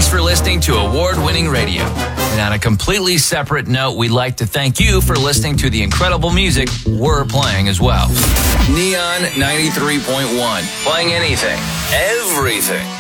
for listening to award-winning radio. And on a completely separate note, we'd like to thank you for listening to the incredible music we're playing as well. Neon 93.1. Playing anything, everything.